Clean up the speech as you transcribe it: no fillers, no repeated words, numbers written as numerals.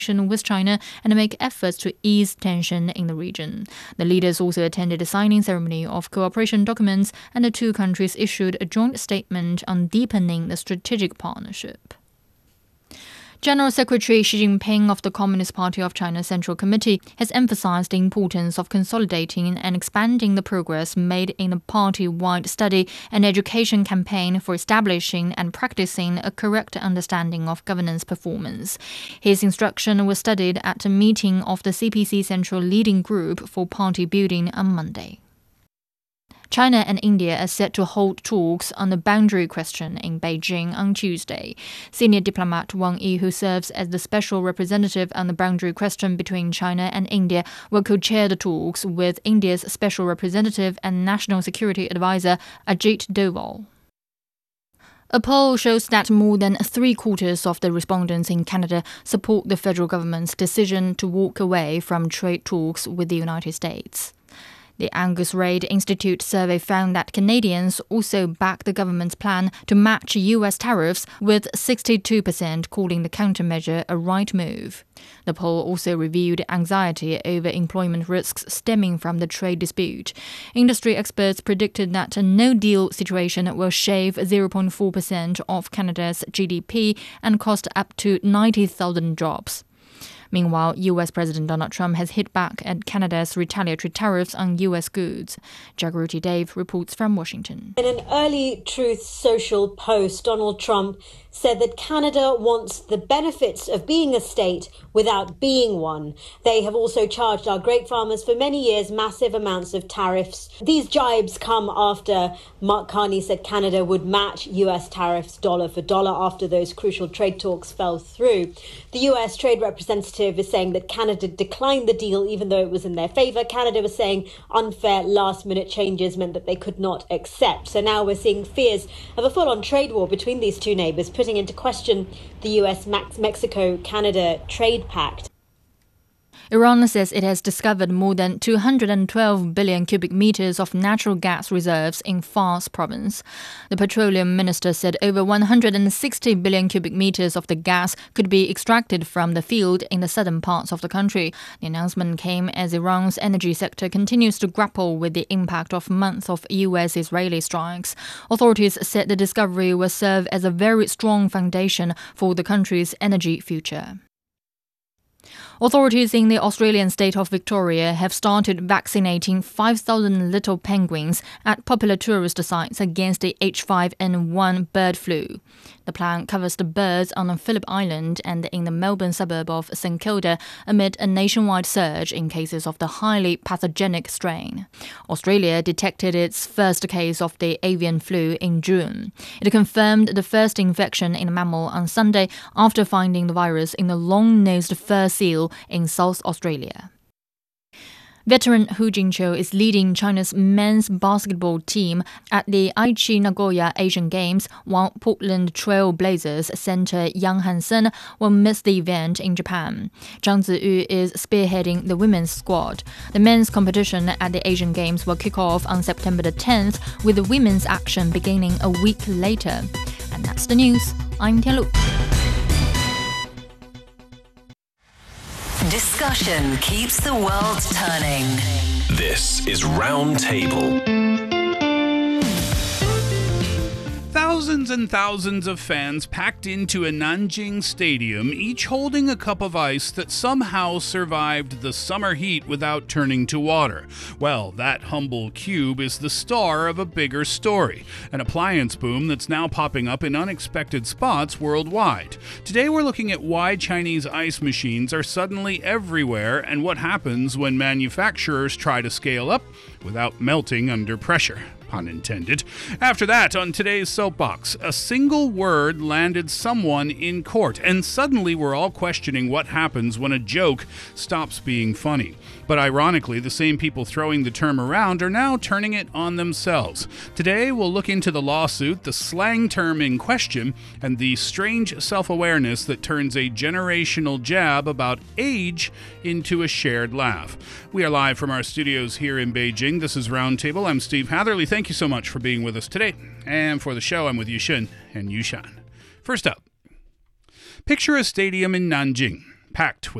with China and make efforts to ease tension in the region. The leaders also attended a signing ceremony of cooperation documents, and the two countries issued a joint statement on deepening the strategic partnership. General Secretary Xi Jinping of the Communist Party of China Central Committee has emphasized the importance of consolidating and expanding the progress made in the party-wide study and education campaign for establishing and practicing a correct understanding of governance performance. His instruction was studied at a meeting of the CPC Central Leading Group for Party Building on Monday. China and India are set to hold talks on the boundary question in Beijing on Tuesday. Senior diplomat Wang Yi, who serves as the special representative on the boundary question between China and India, will co-chair the talks with India's special representative and national security advisor Ajit Doval. A poll shows that more than 3/4 of the respondents in Canada support the federal government's decision to walk away from trade talks with the United States. The Angus Reid Institute survey found that Canadians also back the government's plan to match U.S. tariffs, with 62% calling the countermeasure a right move. The poll also revealed anxiety over employment risks stemming from the trade dispute. Industry experts predicted that a no-deal situation will shave 0.4% of Canada's GDP and cost up to 90,000 jobs. Meanwhile, U.S. President Donald Trump has hit back at Canada's retaliatory tariffs on U.S. goods. Jagrati Dave reports from Washington. In an early Truth Social post, Donald Trump said that Canada wants the benefits of being a state without being one. They have also charged our grape farmers for many years massive amounts of tariffs. These jibes come after Mark Carney said Canada would match U.S. tariffs dollar for dollar after those crucial trade talks fell through. The U.S. trade representative is saying that Canada declined the deal even though it was in their favour. Canada was saying unfair last-minute changes meant that they could not accept. So now we're seeing fears of a full-on trade war between these two neighbours, putting into question the US-Mexico-Canada trade pact. Iran says it has discovered more than 212 billion cubic meters of natural gas reserves in Fars province. The petroleum minister said over 160 billion cubic meters of the gas could be extracted from the field in the southern parts of the country. The announcement came as Iran's energy sector continues to grapple with the impact of months of US-Israeli strikes. Authorities said the discovery will serve as a very strong foundation for the country's energy future. Authorities in the Australian state of Victoria have started vaccinating 5,000 little penguins at popular tourist sites against the H5N1 bird flu. The plan covers the birds on Phillip Island and in the Melbourne suburb of St Kilda amid a nationwide surge in cases of the highly pathogenic strain. Australia detected its first case of the avian flu in June. It confirmed the first infection in a mammal on Sunday after finding the virus in the long-nosed fur seal in South Australia. Veteran Hu Jintao is leading China's men's basketball team at the Aichi Nagoya Asian Games, while Portland Trail Blazers center Yang Hansen will miss the event in Japan. Zhang Ziyu is spearheading the women's squad. The men's competition at the Asian Games will kick off on September the 10th, with the women's action beginning a week later. And that's the news. I'm Tian Lu. Discussion keeps the world turning. This is Round Table. Thousands and thousands of fans packed into a Nanjing stadium, each holding a cup of ice that somehow survived the summer heat without turning to water. Well, that humble cube is the star of a bigger story, an appliance boom that's now popping up in unexpected spots worldwide. Today we're looking at why Chinese ice machines are suddenly everywhere and what happens when manufacturers try to scale up without melting under pressure. Pun intended. After that, on today's Soapbox, a single word landed someone in court, and suddenly we're all questioning what happens when a joke stops being funny. But ironically, the same people throwing the term around are now turning it on themselves. Today, we'll look into the lawsuit, the slang term in question, and the strange self-awareness that turns a generational jab about age into a shared laugh. We are live from our studios here in Beijing. This is Roundtable. I'm Steve Hatherley. Thank you so much for being with us today. And for the show, I'm with Yushin and Yushan. First up, picture a stadium in Nanjing. packed with